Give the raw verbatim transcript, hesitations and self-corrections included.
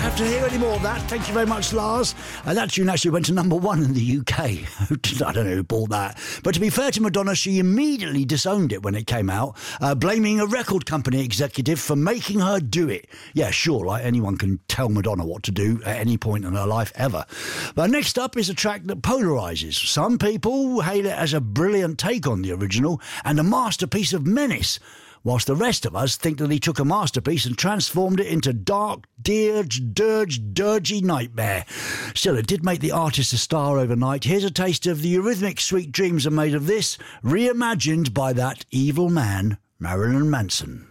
have to hear any more of that. Thank you very much, Lars. Uh, that tune actually went to number one in the U K. I don't know who bought that. But to be fair to Madonna, she immediately disowned it when it came out, uh, blaming a record company executive for making her do it. Yeah, sure, like anyone can tell Madonna what to do at any point in her life ever. But next up is a track that polarises. Some people hail it as a brilliant take on the original and a masterpiece of menace, whilst the rest of us think that he took a masterpiece and transformed it into dark, dirge, dirge, dirgy nightmare. Still, it did make the artist a star overnight. Here's a taste of the Eurythmics' Sweet Dreams Are Made of This, reimagined by that evil man, Marilyn Manson.